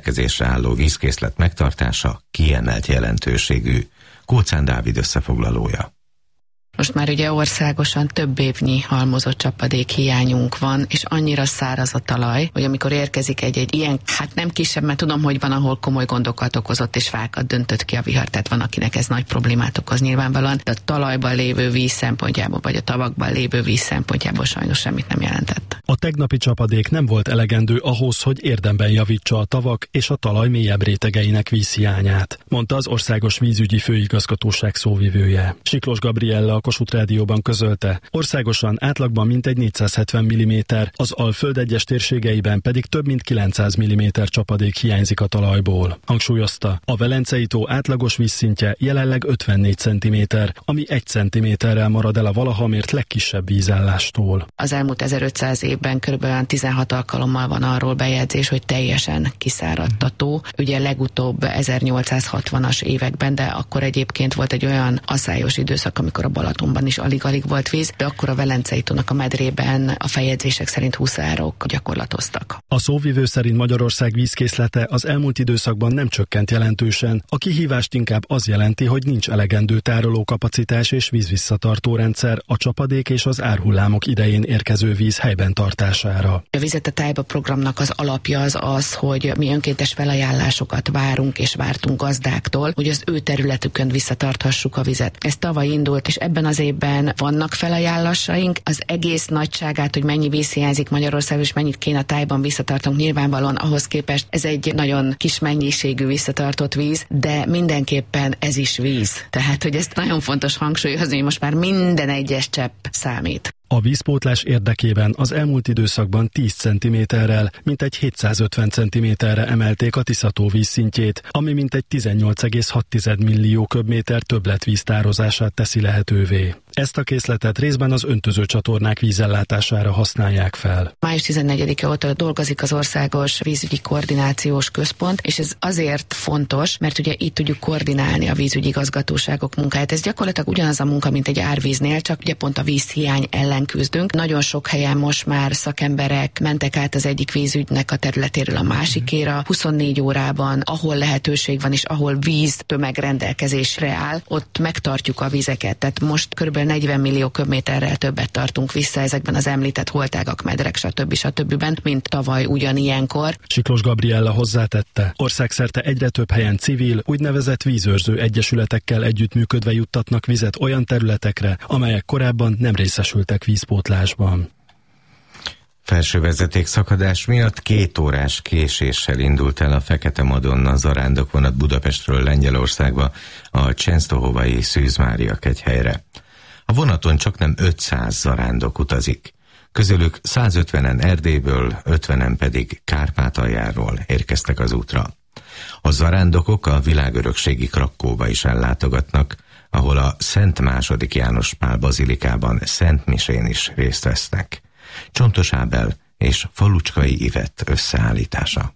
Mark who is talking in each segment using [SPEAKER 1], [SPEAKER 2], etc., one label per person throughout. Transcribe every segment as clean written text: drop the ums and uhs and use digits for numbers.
[SPEAKER 1] rendelkezésre álló vízkészlet megtartása kiemelt jelentőségű. Kóczán Dávid összefoglalója.
[SPEAKER 2] Most már ugye országosan több évnyi halmozott csapadék hiányunk van, és annyira száraz a talaj, hogy amikor érkezik egy ilyen, hát nem kisebb, mert tudom, hogy van, ahol komoly gondokat okozott, és fákat döntött ki a vihar, tehát van, akinek ez nagy problémát okoz nyilvánvalóan, de a talajban lévő víz szempontjából, vagy a tavakban lévő víz szempontjából sajnos semmit nem jelentett.
[SPEAKER 3] A tegnapi csapadék nem volt elegendő ahhoz, hogy érdemben javítsa a tavak és a talaj mélyebb rétegeinek vízhiányát, mondta az Országos Vízügyi Főigazgatóság szóvivője. Siklós Gabriella a Kossuth Rádióban közölte, országosan átlagban mintegy 470 mm, az Alföld egyes térségeiben pedig több mint 900 mm csapadék hiányzik a talajból. Hangsúlyozta, a Velencei-tó átlagos vízszintje jelenleg 54 cm, ami 1 cm-rel marad el a valaha mért legkisebb vízállástól.
[SPEAKER 2] Az elmúlt 1500 évben kb. 16 alkalommal van arról bejegyzés, hogy teljesen kiszáradt a tó. Ugye legutóbb 1860-as években, de akkor egyébként volt egy olyan aszályos időszak, amikor a Balatonban is alig-alig volt víz, de akkor a Velencei-tónak a medrében a feljegyzések szerint huszárok gyakorlatoztak.
[SPEAKER 3] A szóvivő szerint Magyarország vízkészlete az elmúlt időszakban nem csökkent jelentősen. A kihívást inkább az jelenti, hogy nincs elegendő tárolókapacitás és vízvisszatartó rendszer a csapadék és az árhullámok idején érkező víz helyben tartására.
[SPEAKER 2] A Vizet a tájba programnak az alapja az, hogy mi önkéntes felajánlásokat várunk és vártunk gazdáktól, hogy az ő területükön visszatarthassuk a vizet. Ez tavaly indult, és ebben az évben vannak felajánlásaink. Az egész nagyságát, hogy mennyi víz hiányzik Magyarországon, és mennyit kéne a tájban visszatartunk, nyilvánvalóan ahhoz képest ez egy nagyon kis mennyiségű visszatartott víz, de mindenképpen ez is víz. Tehát, hogy ezt nagyon fontos hangsúlyozni, hogy most már minden egyes csepp számít.
[SPEAKER 3] A vízpótlás érdekében az elmúlt időszakban 10 cm-rel, mintegy 750 cm-re emelték a Tisza-tó vízszintjét, ami mintegy 18,6 millió köbméter többletvíz tározását teszi lehetővé. Ezt a készletet részben az öntöző csatornák vízellátására használják fel.
[SPEAKER 2] Május 14-e óta dolgozik az Országos Vízügyi Koordinációs Központ, és ez azért fontos, mert ugye így tudjuk koordinálni a vízügyi igazgatóságok munkáját. Ez gyakorlatilag ugyanaz a munka, mint egy árvíznél, csak ugye pont a vízhiány ellen küzdünk. Nagyon sok helyen most már szakemberek mentek át az egyik vízügynek a területéről a másikéra. 24 órában, ahol lehetőség van és ahol víz tömeg rendelkezésre áll, ott megtartjuk a vizeket. Tehát most kb. 40 millió köbméterrel többet tartunk vissza ezekben az említett holtágak, medrek, stb., mint tavaly ugyanilyenkor.
[SPEAKER 3] Siklós Gabriella hozzátette, országszerte egyre több helyen civil, úgynevezett vízőrző egyesületekkel együttműködve juttatnak vizet olyan területekre, amelyek korábban nem részesültek vízpótlásban.
[SPEAKER 1] Felsővezeték szakadás miatt 2 órás késéssel indult el a Fekete Madonna zarándokvonat Budapestről Lengyelországba a Csenstohovai Szűz Mária kegyhelyre. A vonaton csaknem 500 zarándok utazik. Közülük 150-en Erdélyből, 50-en pedig Kárpátaljáról érkeztek az útra. A zarándokok a világörökségi Krakkóba is ellátogatnak, ahol a Szent II. János Pál bazilikában szentmisén is részt vesznek. Csontos Ábel és Falucskai Ivett összeállítása.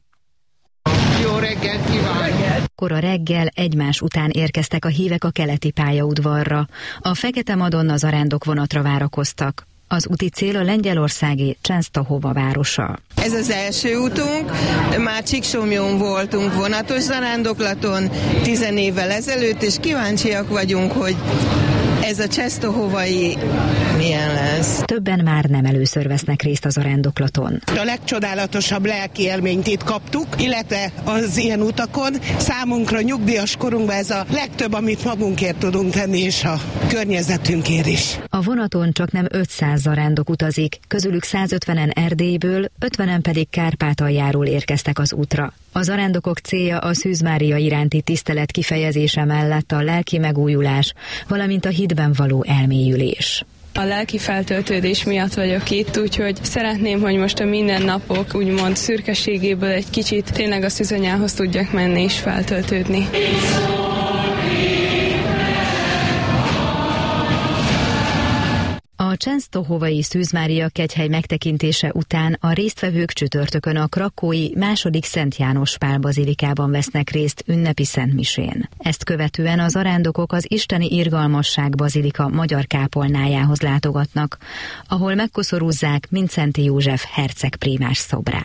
[SPEAKER 4] Jó reggelt kívánok!
[SPEAKER 5] Kora reggel egymás után érkeztek a hívek a keleti pályaudvarra. A Fekete Madonna zarándokvonatra várakoztak. Az úti cél a lengyelországi Csenstohova városa.
[SPEAKER 4] Ez az első útunk, már Csíksomlyón voltunk vonatos zarándoklaton 10 évvel ezelőtt, és kíváncsiak vagyunk, hogy ez a Csenstohovai milyen lesz.
[SPEAKER 5] Többen már nem először vesznek részt a zarándoklaton.
[SPEAKER 6] A legcsodálatosabb lelki élményt itt kaptuk, illetve az ilyen utakon számunkra nyugdíjas korunkban ez a legtöbb, amit magunkért tudunk tenni, és a környezetünkért is.
[SPEAKER 5] A vonaton csaknem 500 zarándok utazik, közülük 150-en Erdélyből, 50-en pedig Kárpátaljáról érkeztek az útra. A zarándokok célja a Szűz Mária iránti tisztelet kifejezése mellett a lelki megújulás, valamint a hitben való elmélyülés.
[SPEAKER 7] A lelki feltöltődés miatt vagyok itt, úgyhogy szeretném, hogy most a mindennapok úgymond szürkeségéből egy kicsit tényleg a Szűzanyához tudjak menni és feltöltődni.
[SPEAKER 5] A Csenstohovai Szűz Mária kegyhely megtekintése után a résztvevők csütörtökön a krakkói II. Szent János Pál bazilikában vesznek részt ünnepi szentmisén. Ezt követően a zarándokok az Isteni Irgalmasság bazilika magyar kápolnájához látogatnak, ahol megkoszorúzzák Mindszenty József herceg prímás szobrát.